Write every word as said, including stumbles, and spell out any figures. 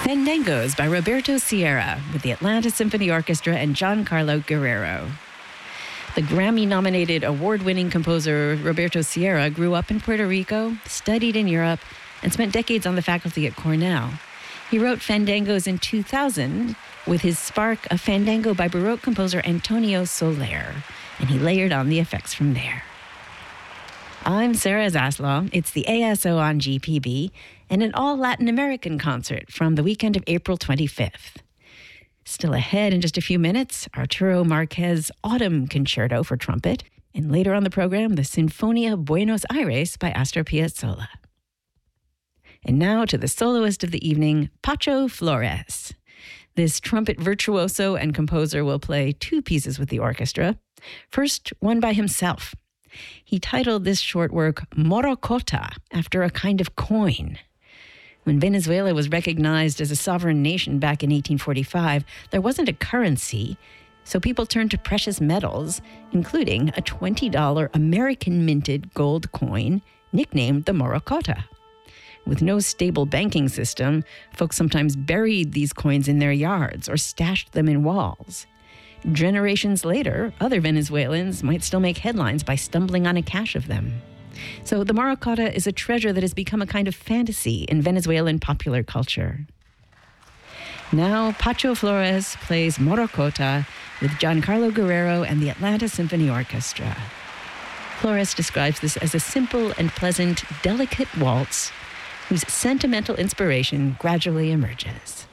Fandangos by Roberto Sierra with the Atlanta Symphony Orchestra and Giancarlo Guerrero. The Grammy-nominated award-winning composer Roberto Sierra grew up in Puerto Rico, studied in Europe, and spent decades on the faculty at Cornell. He wrote Fandangos in two thousand with his spark of Fandango by Baroque composer Antonio Soler, and he layered on the effects from there. I'm Sarah Zaslow. It's the A S O on G P B and an all-Latin American concert from the weekend of April twenty-fifth. Still ahead in just a few minutes, Arturo Marquez' Autumn Concerto for trumpet, and later on the program, the Sinfonia Buenos Aires by Astor Piazzolla. And now to the soloist of the evening, Pacho Flores. This trumpet virtuoso and composer will play two pieces with the orchestra. First, one by himself. He titled this short work Morocota, after a kind of coin. When Venezuela was recognized as a sovereign nation back in eighteen forty-five, there wasn't a currency, so people turned to precious metals, including a twenty dollars American-minted gold coin nicknamed the Morocota. With no stable banking system, folks sometimes buried these coins in their yards or stashed them in walls. Generations later, other Venezuelans might still make headlines by stumbling on a cache of them. So the Morocota is a treasure that has become a kind of fantasy in Venezuelan popular culture. Now, Pacho Flores plays Morocota with Giancarlo Guerrero and the Atlanta Symphony Orchestra. Flores describes this as a simple and pleasant, delicate waltz whose sentimental inspiration gradually emerges.